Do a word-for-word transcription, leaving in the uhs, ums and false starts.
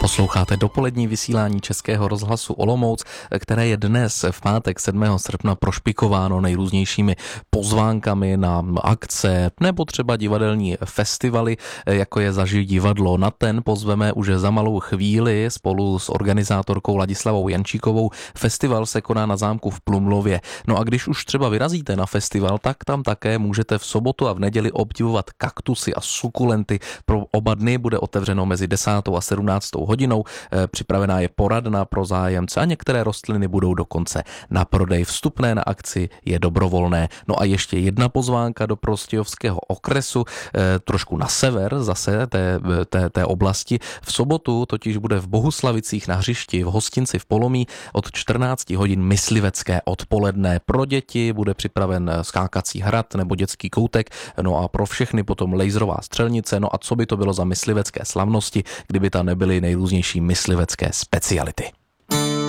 Posloucháte dopolední vysílání Českého rozhlasu Olomouc, které je dnes v pátek sedmého srpna prošpikováno nejrůznějšími pozvánkami na akce nebo třeba divadelní festivaly, jako je Zažij divadlo. Na ten pozveme už za malou chvíli spolu s organizátorkou Ladislavou Jančíkovou. Festival se koná na zámku v Plumlově. No a když už třeba vyrazíte na festival, tak tam také můžete v sobotu a v neděli obdivovat kaktusy a sukulenty. Pro oba dny bude otevřeno mezi desátou a sedmnáctou hodinou. Připravená je poradna pro zájemce a některé rostliny budou dokonce na prodej. Vstupné na akci je dobrovolné. No a ještě jedna pozvánka do Prostějovského okresu, trošku na sever zase té, té, té oblasti. V sobotu totiž bude v Bohuslavicích na hřišti v hostinci v Polomí od čtrnácti hodin myslivecké odpoledne. Pro děti bude připraven skákací hrad nebo dětský koutek, no a pro všechny potom laserová střelnice. No a co by to bylo za myslivecké slavnosti, kdyby tam nebyly nejrůznější myslivecké speciality.